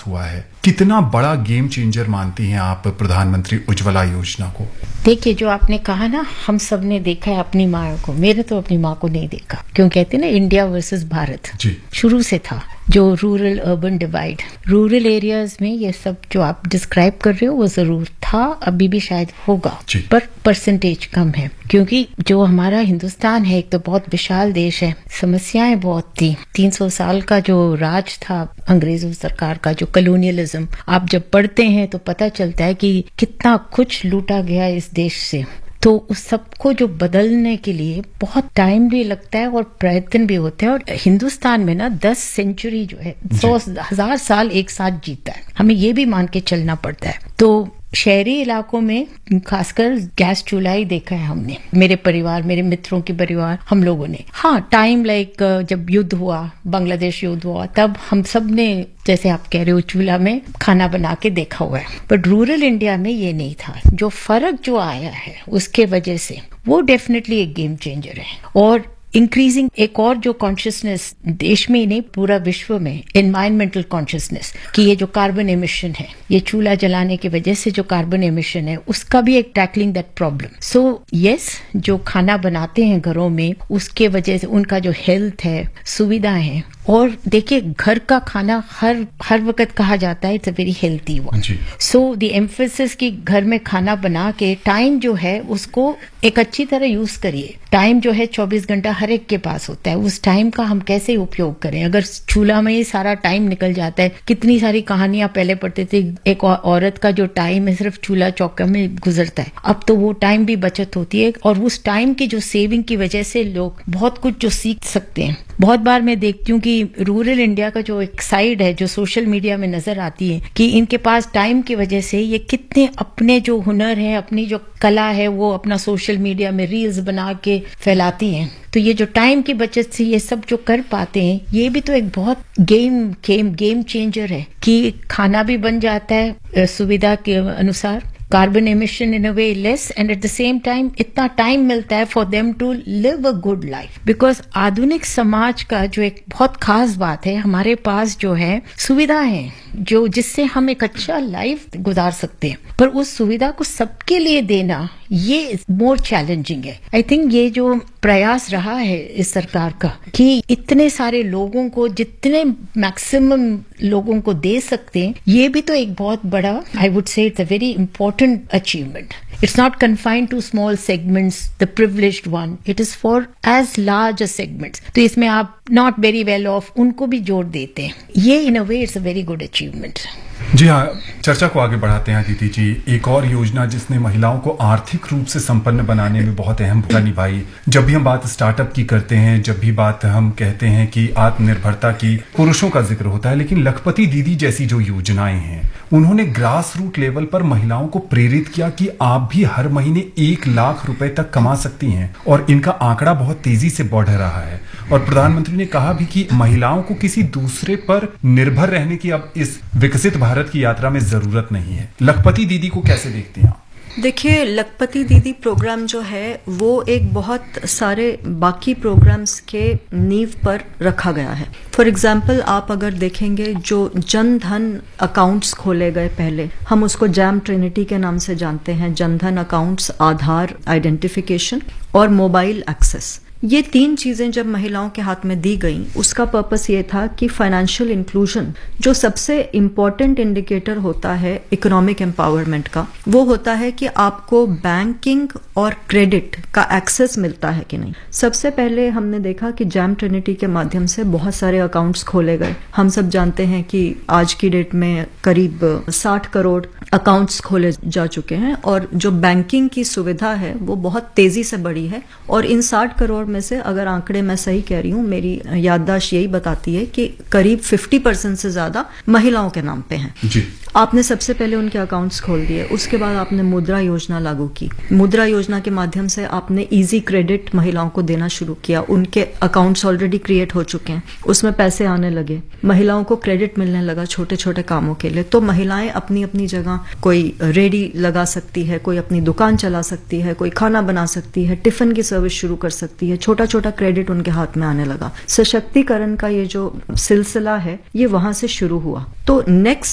साथ हुआ है। कितना बड़ा गेम चेंजर मानती हैं आप प्रधानमंत्री उज्ज्वला योजना को? देखिए, जो आपने कहा ना, हम सब ने देखा है अपनी माँ को। मेरे तो अपनी माँ को नहीं देखा, क्यों कहते ना इंडिया वर्सेस भारत जी। शुरू से था जो rural urban divide. Rural areas में ये सब जो आप डिस्क्राइब कर रहे हो वो जरूर था, अभी भी शायद होगा, पर परसेंटेज कम है। क्योंकि जो हमारा हिंदुस्तान है एक तो बहुत विशाल देश है, समस्याएं बहुत थी। 300 साल का जो राज था अंग्रेजों सरकार का, जो कॉलोनियलिज्म, आप जब पढ़ते हैं तो पता चलता है कि कितना कुछ लूटा गया इस देश से। तो उस सबको जो बदलने के लिए बहुत टाइम भी लगता है और प्रयत्न भी होते हैं। और हिंदुस्तान में ना 10 सेंचुरी जो है, 100,000 साल एक साथ जीता है, हमें ये भी मान के चलना पड़ता है। तो शहरी इलाकों में खासकर गैस चूल्हा ही देखा है हमने, मेरे परिवार, मेरे मित्रों के परिवार, हम लोगों ने। हाँ, टाइम लाइक जब युद्ध हुआ, बांग्लादेश युद्ध हुआ, तब हम सब ने, जैसे आप कह रहे हो, चूल्हा में खाना बना के देखा हुआ है। बट रूरल इंडिया में ये नहीं था। जो फर्क जो आया है उसके वजह से वो डेफिनेटली एक गेम चेंजर है। और इंक्रीजिंग एक और जो कॉन्शियसनेस देश में ही नहीं पूरा विश्व में, एनवायरमेंटल कॉन्शियसनेस, कि ये जो कार्बन एमिशन है, ये चूल्हा जलाने की वजह से जो कार्बन एमिशन है, उसका भी एक tackling that problem. So yes, जो खाना बनाते हैं घरों में, उसके वजह से उनका जो हेल्थ है, सुविधा है। और देखिए, घर का खाना हर वक्त कहा जाता है it's a very healthy one. So the emphasis कि घर में खाना बना के टाइम जो है उसको एक अच्छी तरह यूज करिए। टाइम जो है 24 घंटा हर एक के पास होता है, उस टाइम का हम कैसे उपयोग करें। अगर चूल्हा में ही सारा टाइम निकल जाता है, कितनी सारी कहानियां पहले पढ़ते थे, एक औरत का जो टाइम है सिर्फ चूल्हा चौका में गुजरता है, अब तो वो टाइम भी बचत होती है। और उस टाइम की जो सेविंग की वजह से लोग बहुत कुछ जो सीख सकते हैं। बहुत बार मैं देखती हूँ कि रूरल इंडिया का जो एक साइड है जो सोशल मीडिया में नजर आती है, कि इनके पास टाइम की वजह से ये कितने अपने जो हुनर है, अपनी जो कला है, वो अपना सोशल मीडिया में रील्स बना के फैलाती हैं। तो ये जो टाइम की बचत से ये सब जो कर पाते हैं, ये भी तो एक बहुत गेम चेंजर है कि खाना भी बन जाता है सुविधा के अनुसार, carbon emission in a way less, and at the same time इतना टाइम मिलता है for them to live a good life. Because आधुनिक समाज का जो एक बहुत खास बात है, हमारे पास जो है सुविधा है जो जिससे हम एक अच्छा लाइफ गुजार सकते हैं, पर उस सुविधा को सबके लिए देना ये मोर चैलेंजिंग है। आई थिंक ये जो प्रयास रहा है इस सरकार का कि इतने सारे लोगों को, जितने मैक्सिमम लोगों को दे सकते हैं, ये भी तो एक बहुत बड़ा, I would say it's a very important achievement. It's not confined to small segments, the privileged one. It is for as large as segments. तो इसमें आप not very well off उनको भी जोड़ देते हैं। ये in a way it's a very good achievement. जी हाँ, चर्चा को आगे बढ़ाते हैं अदिति जी। एक और योजना जिसने महिलाओं को आर्थिक रूप से संपन्न बनाने में बहुत अहम भूमिका निभाई। जब भी हम बात स्टार्टअप की करते हैं, जब भी बात हम कहते हैं कि आत्मनिर्भरता की, पुरुषों का जिक्र होता है, लेकिन लखपति दीदी जैसी जो योजनाएं हैं, उन्होंने ग्रास रूट लेवल पर महिलाओं को प्रेरित किया कि आप भी हर महीने 1 लाख रुपए तक कमा सकती हैं, और इनका आंकड़ा बहुत तेजी से बढ़ रहा है। और प्रधानमंत्री ने कहा भी कि महिलाओं को किसी दूसरे पर निर्भर रहने की अब इस विकसित भारत की यात्रा में जरूरत नहीं है। लखपति दीदी को कैसे देखती हैं आप? देखिए, लखपति दीदी प्रोग्राम जो है वो एक बहुत सारे बाकी प्रोग्राम्स के नींव पर रखा गया है। फॉर एग्जाम्पल, आप अगर देखेंगे जो जन धन अकाउंट्स खोले गए, पहले हम उसको जैम ट्रिनिटी के नाम से जानते हैं, जन धन अकाउंट्स, आधार आइडेंटिफिकेशन और मोबाइल एक्सेस। ये 3 चीजें जब महिलाओं के हाथ में दी गई, उसका पर्पस ये था कि फाइनेंशियल इंक्लूजन, जो सबसे इम्पोर्टेंट इंडिकेटर होता है इकोनॉमिक एम्पावरमेंट का, वो होता है कि आपको बैंकिंग और क्रेडिट का एक्सेस मिलता है कि नहीं। सबसे पहले हमने देखा कि जैम ट्रिनिटी के माध्यम से बहुत सारे अकाउंट्स खोले गए। हम सब जानते हैं कि आज की डेट में करीब 60 करोड़ अकाउंट्स खोले जा चुके हैं, और जो बैंकिंग की सुविधा है वो बहुत तेजी से बढ़ी है। और इन 60 करोड़ में से, अगर आंकड़े मैं सही कह रही हूँ, मेरी याददाश्त यही बताती है कि करीब 50% से ज्यादा महिलाओं के नाम पे हैं। जी। आपने सबसे पहले उनके अकाउंट्स खोल दिए, उसके बाद आपने मुद्रा योजना लागू की। मुद्रा योजना के माध्यम से आपने इजी क्रेडिट महिलाओं को देना शुरू किया। उनके अकाउंट्स ऑलरेडी क्रिएट हो चुके हैं, उसमें पैसे आने लगे, महिलाओं को क्रेडिट मिलने लगा छोटे छोटे कामों के लिए। तो महिलाएं अपनी अपनी जगह, कोई रेडी लगा सकती है, कोई अपनी दुकान चला सकती है, कोई खाना बना सकती है, टिफिन की सर्विस शुरू कर सकती है। छोटा छोटा क्रेडिट उनके हाथ में आने लगा। सशक्तिकरण का ये जो सिलसिला है, ये वहां से शुरू हुआ। तो नेक्स्ट